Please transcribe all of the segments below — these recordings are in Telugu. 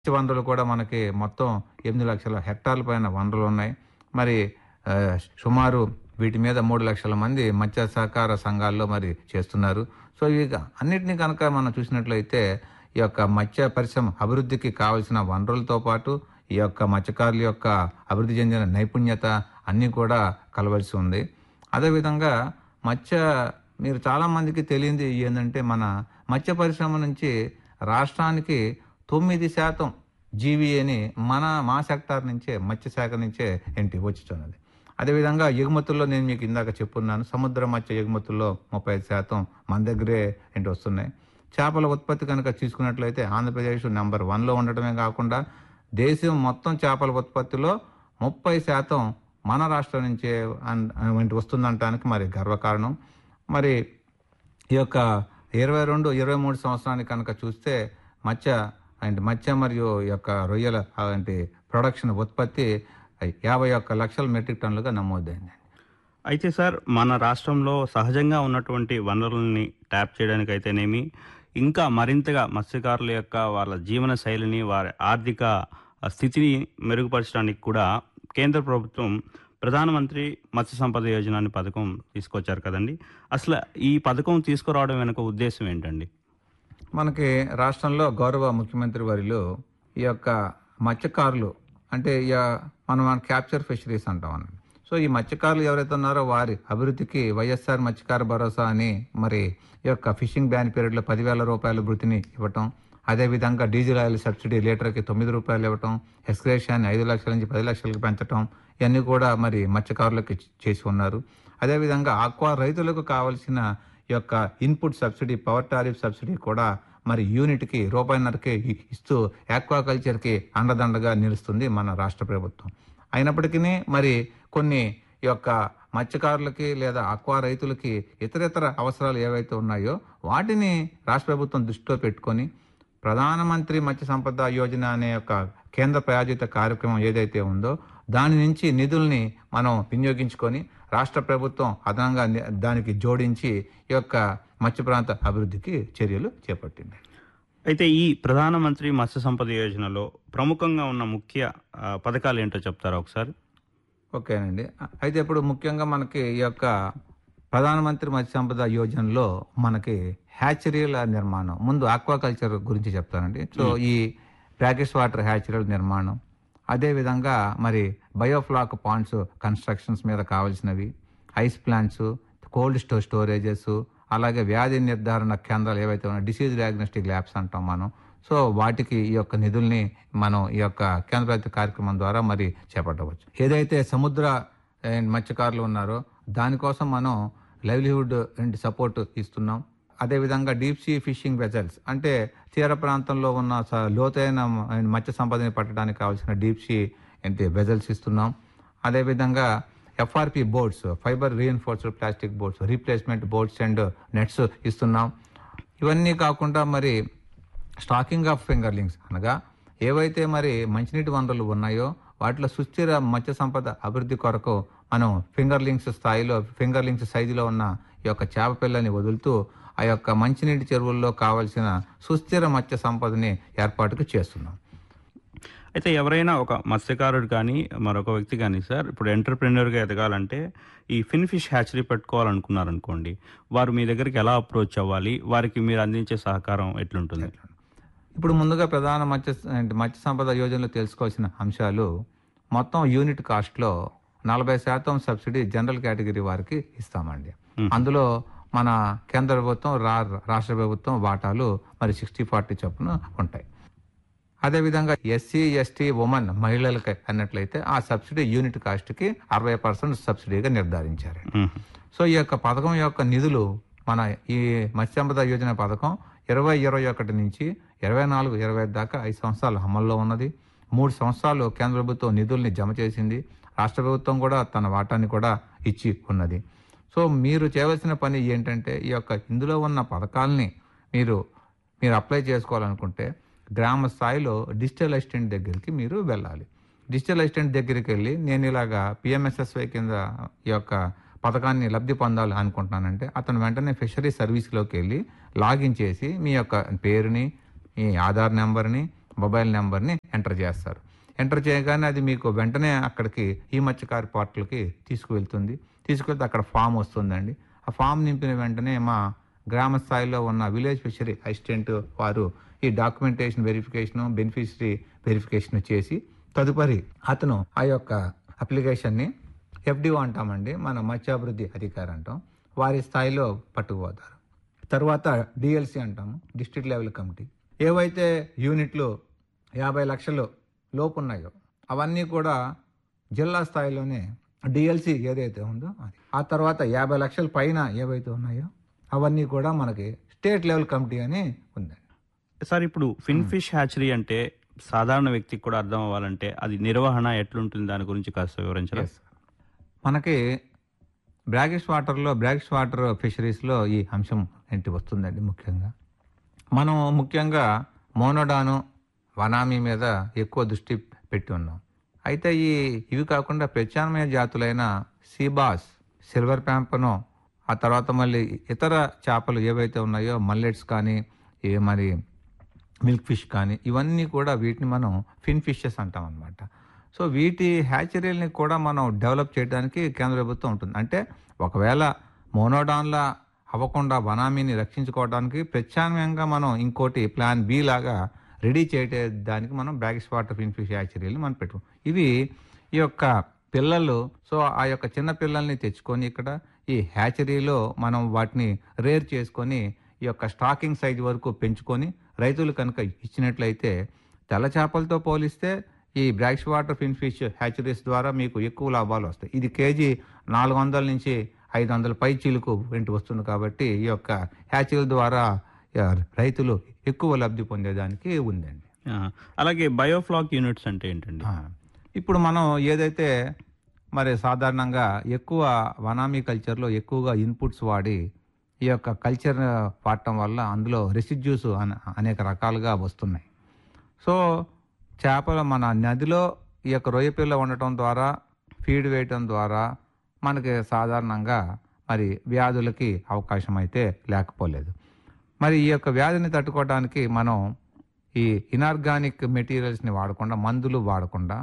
వనరులు కూడా మనకి మొత్తం 8,00,000 హెక్టార్ల పైన వనరులున్నాయి. మరి సుమారు వీటి మీద 3,00,000 మంది మత్స్య సహకార సంఘాల్లో మరి చేస్తున్నారు. సో, ఇవి అన్నిటిని కనుక మనం చూసినట్లయితే ఈ యొక్క మత్స్య పరిశ్రమ అభివృద్ధికి కావాల్సిన వనరులతో పాటు ఈ యొక్క మత్స్యకారుల యొక్క అభివృద్ధి చెందిన నైపుణ్యత అన్నీ కూడా కలవలసి ఉంది. అదేవిధంగా మత్స్య మీరు చాలామందికి తెలియంది ఏందంటే మన మత్స్య పరిశ్రమ నుంచి రాష్ట్రానికి 9% జీవీఏని మా సెక్టార్ నుంచే మత్స్యశాఖ నుంచే వచ్చుచున్నది. అదేవిధంగా ఎగుమతుల్లో నేను మీకు ఇందాక చెప్పున్నాను. సముద్ర మత్స్య ఎగుమతుల్లో 35% మన దగ్గరే వస్తున్నాయి. చేపల ఉత్పత్తి కనుక తీసుకున్నట్లయితే ఆంధ్రప్రదేశ్ నెంబర్ 1లో ఉండటమే కాకుండా దేశం మొత్తం చేపల ఉత్పత్తిలో 30% మన రాష్ట్రం నుంచే వస్తుందంటానికి మరి గర్వకారణం. మరి ఈ యొక్క 22-23 సంవత్సరానికి కనుక చూస్తే మత్స్య మరియు ఈ యొక్క రొయ్యల ప్రొడక్షన్ ఉత్పత్తి 51 లక్షల మెట్రిక్ టన్నులుగా నమోదైంది. అయితే సార్, మన రాష్ట్రంలో సహజంగా ఉన్నటువంటి వనరులని ట్యాప్ చేయడానికి అయితేనేమి, ఇంకా మరింతగా మత్స్యకారుల యొక్క వాళ్ళ జీవన శైలిని, వారి ఆర్థిక స్థితిని మెరుగుపరచడానికి కూడా కేంద్ర ప్రభుత్వం ప్రధానమంత్రి మత్స్య సంపద యోజన అనే పథకం తీసుకొచ్చారు కదండి. అసలు ఈ పథకం తీసుకురావడం వెనుక ఉద్దేశం ఏంటండి? మనకి రాష్ట్రంలో గౌరవ ముఖ్యమంత్రి వర్యులు ఈ యొక్క మత్స్యకారులు అంటే మనం క్యాప్చర్ ఫిషరీస్ అంటాం అన్నది. సో ఈ మత్స్యకారులు ఎవరైతే ఉన్నారో వారి అభివృద్ధికి వైఎస్ఆర్ మత్స్యకార భరోసా అని మరి ఈ యొక్క ఫిషింగ్ బ్యాన్ పీరియడ్లో 10,000 రూపాయల వృత్తిని ఇవ్వటం, అదేవిధంగా డీజిల్ ఆయిల్ సబ్సిడీ లీటర్కి 9 రూపాయలు ఇవ్వటం, ఎక్స్గ్రేషియాన్ని 5 లక్షల నుంచి 10 లక్షలకు పెంచడం, ఇవన్నీ కూడా మరి మత్స్యకారులకు చేసి ఉన్నారు. అదేవిధంగా ఆక్వా రైతులకు కావాల్సిన ఈ యొక్క input subsidy, power tariff subsidy కూడా మరి యూనిట్కి ₹1.5కే ఇస్తూ ఆక్వాకల్చర్కి అండదండగా నిలుస్తుంది మన రాష్ట్ర ప్రభుత్వం. అయినప్పటికీ మరి కొన్ని ఈ యొక్క మత్స్యకారులకి లేదా ఆక్వా రైతులకి ఇతర అవసరాలు ఏవైతే ఉన్నాయో వాటిని రాష్ట్ర ప్రభుత్వం దృష్టిలో పెట్టుకొని ప్రధానమంత్రి మత్స్య సంపద యోజన అనే యొక్క కేంద్ర ప్రాయోజిత కార్యక్రమం ఏదైతే ఉందో దాని నుంచి నిధుల్ని మనం వినియోగించుకొని రాష్ట్ర ప్రభుత్వం అదనంగా దానికి జోడించి ఈ యొక్క మత్స్య ప్రాంత అభివృద్ధికి చర్యలు చేపట్టింది. అయితే ఈ ప్రధానమంత్రి మత్స్య సంపద యోజనలో ప్రముఖంగా ఉన్న ముఖ్య పథకాలు ఏంటో చెప్తారా ఒకసారి? ఓకేనండి. అయితే ఇప్పుడు ముఖ్యంగా మనకి ఈ యొక్క ప్రధానమంత్రి మత్స్య సంపద యోజనలో మనకి హ్యాచరీల నిర్మాణం, ముందు ఆక్వాకల్చర్ గురించి చెప్తానండి. సో ఈ బ్రాకిష్ వాటర్ హ్యాచరీల నిర్మాణం, అదేవిధంగా మరి బయోఫ్లాక్ పాండ్స్ కన్స్ట్రక్షన్స్ మీద కావాల్సినవి, ఐస్ ప్లాంట్స్, కోల్డ్ స్టోరేజెస్, అలాగే వ్యాధి నిర్ధారణ కేంద్రాలు ఏవైతే ఉన్నాయో డిసీజ్ డయాగ్నోస్టిక్ ల్యాబ్స్ అంటాం మనం. సో వాటికి ఈ యొక్క నిధుల్ని మనం ఈ యొక్క కేంద్ర ప్రభుత్వ కార్యక్రమం ద్వారా మరి చేపట్టవచ్చు. ఏదైతే సముద్ర మత్స్యకారులు ఉన్నారో దానికోసం మనం లైవ్లీహుడ్ అండ్ సపోర్ట్ ఇస్తున్నాం. అదేవిధంగా డీప్ సీ ఫిషింగ్ వెజల్స్ అంటే తీర ప్రాంతంలో ఉన్న లోతైన మత్స్య సంపదని పట్టడానికి కావాల్సిన డీప్ సీ వెజల్స్ ఇస్తున్నాం. అదేవిధంగా FRP boards, fibre reinforced plastic boards, replacement boards and nets ఇస్తున్నాం. ఇవన్నీ కాకుండా మరి స్టాకింగ్ ఆఫ్ ఫింగర్లింగ్స్ అనగా ఏవైతే మరి మంచినీటి వనరులు ఉన్నాయో వాటిలో సుస్థిర మత్స్య సంపద అభివృద్ధి కొరకు మనం ఫింగర్లింగ్స్ సైజులో ఉన్న ఈ యొక్క చేప పిల్లని వదులుతూ ఆ యొక్క మంచినీటి చెరువుల్లో కావాల్సిన సుస్థిర మత్స్య సంపదని ఏర్పాటుకు చేస్తున్నాం. అయితే ఎవరైనా ఒక మత్స్యకారుడు కానీ మరొక వ్యక్తి కానీ సార్ ఇప్పుడు ఎంటర్ప్రెన్యూర్గా ఎదగాలంటే ఈ ఫిష్ హ్యాచరీ పెట్టుకోవాలనుకున్నారనుకోండి, వారు మీ దగ్గరికి ఎలా అప్రోచ్ అవ్వాలి? వారికి మీరు అందించే సహకారం ఎట్లుంటుంది? ఇప్పుడు ముందుగా ప్రధాన మత్స్య సంపద యోజనలో తెలుసుకోవాల్సిన అంశాలు, మొత్తం యూనిట్ కాస్ట్లో 40% సబ్సిడీ జనరల్ కేటగిరీ వారికి ఇస్తామండి. అందులో మన కేంద్ర ప్రభుత్వం, రాష్ట్ర ప్రభుత్వం వాటాలు మరి 60-40 చొప్పున ఉంటాయి. అదేవిధంగా ఎస్సీ, ఎస్టీ, ఉమెన్ మహిళలకి అన్నట్లయితే ఆ సబ్సిడీ యూనిట్ కాస్ట్కి 60% సబ్సిడీగా నిర్ధారించారు. సో ఈ యొక్క పథకం యొక్క నిధులు మన ఈ మత్స్య సంపద యోజన పథకం 2021 నుంచి 24-25 దాకా 5 సంవత్సరాలు అమల్లో ఉన్నది. 3 సంవత్సరాలు కేంద్ర ప్రభుత్వం నిధుల్ని జమ చేసింది. రాష్ట్ర ప్రభుత్వం కూడా తన వాటాన్ని కూడా ఇచ్చి ఉన్నది. సో మీరు చేయవలసిన పని ఏంటంటే ఈ యొక్క ఇందులో ఉన్న పథకాలని మీరు అప్లై చేసుకోవాలనుకుంటే గ్రామ స్థాయిలో డిజిటల్ అసిస్టెంట్ దగ్గరికి మీరు వెళ్ళాలి. డిజిటల్ అసిస్టెంట్ దగ్గరికి వెళ్ళి నేను ఇలాగా పిఎంఎస్ఎస్వై కింద ఈ యొక్క పథకాన్ని లబ్ధి పొందాలి అనుకుంటున్నానంటే అతను వెంటనే ఫిషరీ సర్వీస్లోకి వెళ్ళి లాగిన్ చేసి మీ యొక్క పేరుని, మీ ఆధార్ నెంబర్ని, మొబైల్ నెంబర్ని ఎంటర్ చేస్తారు. ఎంటర్ చేయగానే అది మీకు వెంటనే అక్కడికి ఈ మత్స్యకార పోర్టల్కి తీసుకువెళ్తుంది. తీసుకెళ్తే అక్కడ ఫామ్ వస్తుందండి. ఆ ఫామ్ నింపిన వెంటనే మా గ్రామ స్థాయిలో ఉన్న విలేజ్ ఫిషరీ అసిస్టెంట్ వారు ఈ డాక్యుమెంటేషన్ వెరిఫికేషన్, బెనిఫిషరీ వెరిఫికేషన్ చేసి తదుపరి అతను ఆ యొక్క అప్లికేషన్ని FDO అంటామండి, మన మత్స్యాభివృద్ధి అధికారి అంటాం, వారి స్థాయిలో పట్టుకుపోతారు. తర్వాత DLC అంటాము, డిస్ట్రిక్ట్ లెవెల్ కమిటీ. ఏవైతే యూనిట్లు 50 లక్షలు లోపు ఉన్నాయో అవన్నీ కూడా జిల్లా స్థాయిలోనే DLC ఏదైతే ఉందో అది. ఆ తర్వాత 50 లక్షల పైన ఏవైతే ఉన్నాయో అవన్నీ కూడా మనకి స్టేట్ లెవెల్ కమిటీ అని ఉందండి. సార్, ఇప్పుడు ఫిన్ ఫిష్ హ్యాచరీ అంటే సాధారణ వ్యక్తికి కూడా అర్థం అవ్వాలంటే అది నిర్వహణ ఎట్లుంటుంది, దాని గురించి కాస్త వివరించరా? మనకి బ్రాకిష్ వాటర్ ఫిషరీస్లో ఈ అంశం ఏంటి వస్తుందండి. మనం ముఖ్యంగా మోనోడాను, వనామీ మీద ఎక్కువ దృష్టి పెట్టి ఉన్నాం. అయితే ఇవి కాకుండా ప్రత్యామ్నాయ జాతులైన సీబాస్, సిల్వర్ ప్యాంపనో, ఆ తర్వాత మళ్ళీ ఇతర చేపలు ఏవైతే ఉన్నాయో మల్లెట్స్ కానీ, మరి మిల్క్ ఫిష్ కానీ, ఇవన్నీ కూడా వీటిని మనం ఫిన్ ఫిషెస్ అంటాం అనమాట. సో వీటి హ్యాచరీల్ని కూడా మనం డెవలప్ చేయడానికి కేంద్ర ప్రభుత్వం ఉంటుంది. అంటే ఒకవేళ మోనోడాన్లా అవ్వకుండా వనామీని రక్షించుకోవడానికి ప్రత్యామ్నాయంగా మనం ఇంకోటి ప్లాన్ బి లాగా రెడీ చేయడానికి మనం బ్రాకిష్ వాటర్ ఫిన్ ఫిష్ హ్యాచరీలు మనం పెట్టుకోం. ఇవి ఈ యొక్క పిల్లలు, సో ఆ యొక్క చిన్న పిల్లల్ని తెచ్చుకొని ఇక్కడ ఈ హ్యాచరీలో మనం వాటిని రేర్ చేసుకొని ఈ యొక్క స్టాకింగ్ సైజ్ వరకు పెంచుకొని రైతులు కనుక ఇచ్చినట్లయితే తెల్ల చేపలతో పోలిస్తే ఈ బ్రాకిష్ వాటర్ ఫిన్ ఫిష్ హ్యాచరీస్ ద్వారా మీకు ఎక్కువ లాభాలు వస్తాయి. ఇది కేజీ 400 నుంచి 500 పై చీలకు వెంట వస్తుంది. కాబట్టి ఈ యొక్క హ్యాచరీల ద్వారా రైతులు ఎక్కువ లబ్ధి పొందేదానికి ఉందండి. అలాగే బయోఫ్లాక్ యూనిట్స్ అంటే ఏంటండి? ఇప్పుడు మనం ఏదైతే మరి సాధారణంగా ఎక్కువ వనామీ కల్చర్లో ఎక్కువగా ఇన్పుట్స్ వాడి ఈ యొక్క కల్చర్ వాడటం వల్ల అందులో రెసిడ్యూస్ అనేక రకాలుగా వస్తున్నాయి. సో చేపలు మన నదిలో ఈ యొక్క రొయ్య పిల్ల ఉండటం ద్వారా, ఫీడ్ వేయటం ద్వారా మనకి సాధారణంగా మరి వ్యాధులకి అవకాశం అయితే లేకపోలేదు. మరి ఈ యొక్క వ్యాధిని తట్టుకోవడానికి మనం ఈ ఇనార్గానిక్ మెటీరియల్స్ని వాడకుండా, మందులు వాడకుండా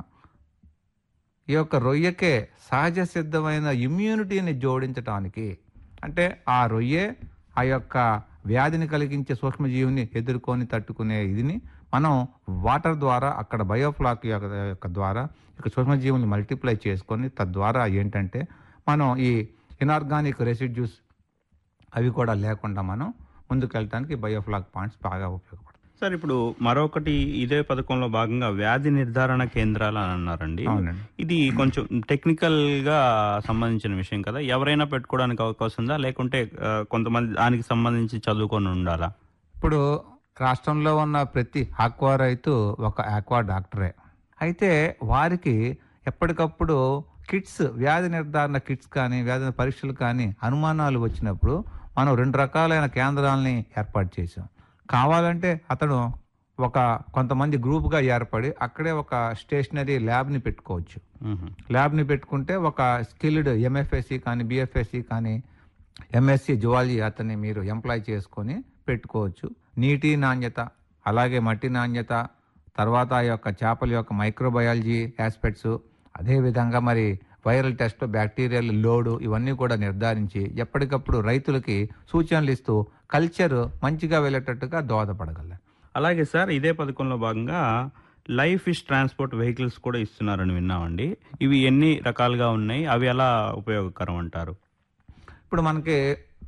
ఈ యొక్క రొయ్యకే సహజ సిద్ధమైన ఇమ్యూనిటీని జోడించడానికి, అంటే ఆ రొయ్యే ఆ యొక్క వ్యాధిని కలిగించే సూక్ష్మజీవిని ఎదుర్కొని తట్టుకునే ఇదిని మనం వాటర్ ద్వారా అక్కడ బయోఫ్లాక్ యొక్క ద్వారా ఇక సూక్ష్మజీవుల్ని మల్టిప్లై చేసుకొని తద్వారా ఏంటంటే మనం ఈ ఇనార్గానిక్ రెసిడ్యూస్ అవి కూడా లేకుండా మనం ముందుకెళ్ళడానికి బయోఫ్లాక్ పాయింట్స్ బాగా ఉపయోగపడతాయి. సార్, ఇప్పుడు మరొకటి ఇదే పథకంలో భాగంగా వ్యాధి నిర్ధారణ కేంద్రాలు అని అన్నారండి. ఇది కొంచెం టెక్నికల్ గా సంబంధించిన విషయం కదా, ఎవరైనా పెట్టుకోవడానికి అవకాశం ఉందా, లేకుంటే కొంతమంది దానికి సంబంధించి చదువుకొని ఉండాలా? ఇప్పుడు రాష్ట్రంలో ఉన్న ప్రతి ఆక్వా రైతు ఒక ఆక్వా డాక్టరే. అయితే వారికి ఎప్పటికప్పుడు కిట్స్, వ్యాధి నిర్ధారణ కిట్స్ కానీ, వ్యాధి పరీక్షలు కానీ అనుమానాలు వచ్చినప్పుడు మనం 2 రకాలైన కేంద్రాలని ఏర్పాటు చేసాం. కావాలంటే అతను కొంతమంది గ్రూప్గా ఏర్పడి అక్కడే ఒక స్టేషనరీ ల్యాబ్ని పెట్టుకోవచ్చు. ల్యాబ్ని పెట్టుకుంటే ఒక స్కిల్డ్ MFSC కానీ, BFSC కానీ, MSc జువాలజీ అతన్ని మీరు ఎంప్లాయ్ చేసుకొని పెట్టుకోవచ్చు. నీటి నాణ్యత, అలాగే మట్టి నాణ్యత, తర్వాత ఆ యొక్క చేపల యొక్క మైక్రోబయాలజీ ఆస్పెక్ట్స్, అదేవిధంగా మరి వైరల్ టెస్ట్, బ్యాక్టీరియల్ లోడు, ఇవన్నీ కూడా నిర్ధారించి ఎప్పటికప్పుడు రైతులకి సూచనలు ఇస్తూ కల్చర్ మంచిగా వెళ్ళేటట్టుగా దోహదపడగలరు. అలాగే సార్, ఇదే పథకంలో భాగంగా లైవ్ ఫిష్ ట్రాన్స్పోర్ట్ వెహికల్స్ కూడా ఇస్తున్నారని విన్నామండి. ఇవి ఎన్ని రకాలుగా ఉన్నాయి, అవి ఎలా ఉపయోగకరం అంటారు? ఇప్పుడు మనకి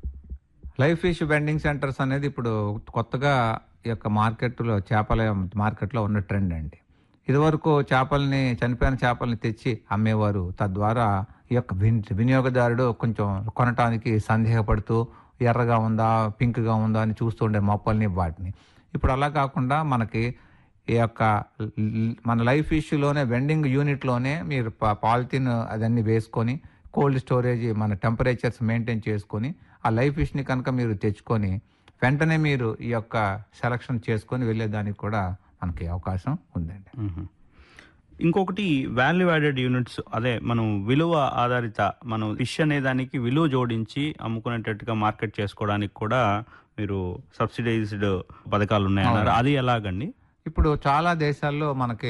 లైవ్ ఫిష్ వెండింగ్ సెంటర్స్ అనేది ఇప్పుడు కొత్తగా ఈ యొక్క మార్కెట్లో, చేపల మార్కెట్లో ఉన్న ట్రెండ్ అండి. ఇదివరకు చనిపోయిన చేపల్ని తెచ్చి అమ్మేవారు. తద్వారా ఈ యొక్క వినియోగదారుడు కొంచెం కొనటానికి సందేహపడుతూ ఎర్రగా ఉందా, పింక్గా ఉందా అని చూస్తూ ఉండే మొప్పల్ని, వాటిని. ఇప్పుడు అలా కాకుండా మనకి ఈ యొక్క మన లైవ్ ఫిష్లోనే వెండింగ్ యూనిట్లోనే మీరు పాలిథిన్ అదన్నీ వేసుకొని కోల్డ్ స్టోరేజ్ మన టెంపరేచర్స్ మెయింటైన్ చేసుకొని ఆ లైవ్ ఫిష్ని కనుక మీరు తెచ్చుకొని వెంటనే మీరు ఈ యొక్క సెలక్షన్ చేసుకొని వెళ్ళేదానికి కూడా మనకి అవకాశం ఉందండి. ఇంకొకటి వాల్యూ యాడెడ్ యూనిట్స్, అదే మనం విలువ ఆధారిత, మనం ఫిష్ అనే దానికి విలువ జోడించి అమ్ముకునేటట్టుగా మార్కెట్ చేసుకోవడానికి కూడా మీరు సబ్సిడైజ్డ్ పథకాలు ఉన్నాయన్నారు. అది ఎలాగండి? ఇప్పుడు చాలా దేశాల్లో మనకి